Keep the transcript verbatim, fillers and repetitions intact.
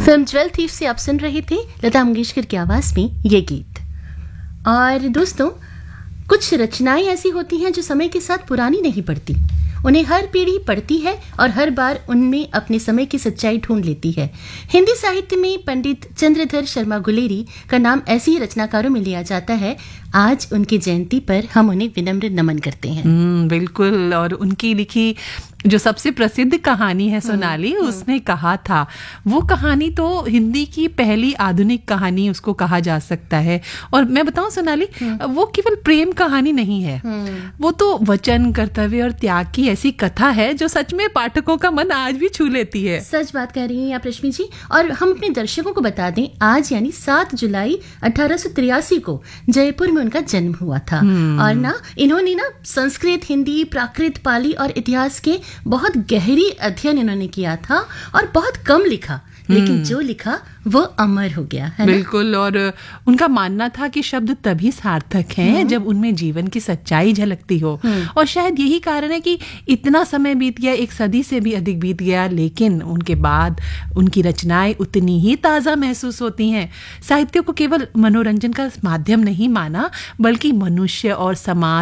Film twelve thief से आप सुन रहे थे लता मंगेशकर की आवाज में ये गीत। और दोस्तों, कुछ रचनाएं ऐसी होती हैं जो समय के साथ पुरानी नहीं पड़ती, उन्हें हर पीढ़ी पढ़ती है और हर बार उनमें अपने समय की सच्चाई ढूंढ लेती है। हिंदी साहित्य में पंडित चंद्रधर शर्मा गुलेरी का नाम ऐसे ही रचनाकारों में लिया जाता है। आज उनकी जयंती पर हम उन्हें विनम्र नमन करते हैं। हम्म, बिल्कुल। और उनकी लिखी जो सबसे प्रसिद्ध कहानी है सोनाली, उसने कहा था, वो कहानी तो हिंदी की पहली आधुनिक कहानी उसको कहा जा सकता है। और मैं बताऊं सोनाली, वो केवल प्रेम कहानी नहीं है, वो तो वचन, कर्तव्य और त्याग की ऐसी कथा है जो सच में पाठकों का मन आज भी छू लेती है। सच बात कह रही हैं आप रश्मि जी। और हम अपने दर्शकों को बता दें, आज यानी सात जुलाई अठारह सौ तिरासी को जयपुर में उनका जन्म हुआ था। और ना इन्होंने ना संस्कृत, हिंदी, प्राकृत, पाली और इतिहास के बहुत गहरी अध्ययन इन्होंने किया था और बहुत कम लिखा, लेकिन जो लिखा वो अमर हो गया है। बिल्कुल। और उनका मानना था कि शब्द तभी सार्थक हैं जब उनमें जीवन की सच्चाई झलकती हो। और शायद यही कारण है कि इतना समय बीत गया, एक सदी से भी अधिक बीत गया, लेकिन उनके बाद उनकी रचनाएं उतनी ही ताजा महसूस होती हैं। साहित्य को केवल मनोरंजन का माध्यम नहीं माना, बल्कि मनुष्य और समाज